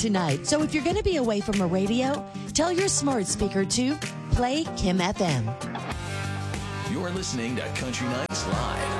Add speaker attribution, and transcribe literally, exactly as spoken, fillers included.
Speaker 1: tonight. So if you're going to be away from a radio, tell your smart speaker to play Kim F M.
Speaker 2: You're listening to Country Nights Live.